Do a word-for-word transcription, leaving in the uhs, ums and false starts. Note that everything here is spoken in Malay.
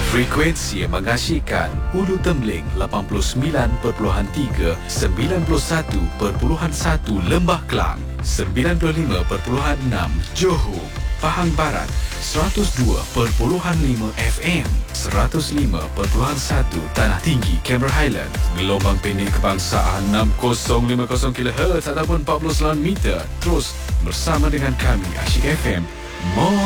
Frekuensi yang mengasyikkan Ulu Tembeling lapan puluh sembilan perpuluhan tiga, sembilan puluh satu perpuluhan satu Lembah Kelang, sembilan puluh lima perpuluhan enam Johor, Pahang Barat, seratus dua perpuluhan lima F M, seratus lima perpuluhan satu Tanah Tinggi, Cameron Highlands, gelombang pendek kebangsaan enam kosong lima kosong kilohertz ataupun empat puluh sembilan meter. Terus bersama dengan kami Asyik F M. More